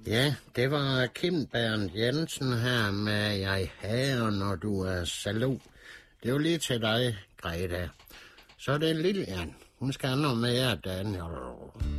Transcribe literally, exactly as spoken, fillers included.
Ja, det var Kim Bernd Jensen her med Jeg hader, når du er salu. Det er jo lige til dig, Greta. Så er det Lilian. Hun skal have noget mere, Daniel.